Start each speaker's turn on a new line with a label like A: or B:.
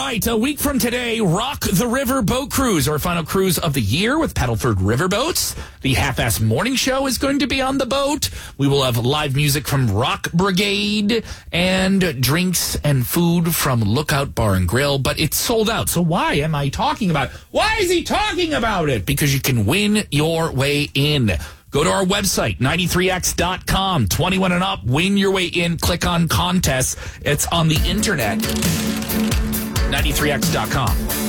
A: right, a week from today, Rock the River Boat Cruise, our final cruise of the year with Paddleford Riverboats. The Half-Ass Morning Show is going to be on the boat. We will have live music from Rock Brigade and drinks and food from Lookout Bar and Grill, but it's sold out. So why am I talking about it? Why is he talking about it? Because you can win your way in. Go to our website, 93x.com, 21 and up, win your way in, click on contests. It's on the internet, 93x.com.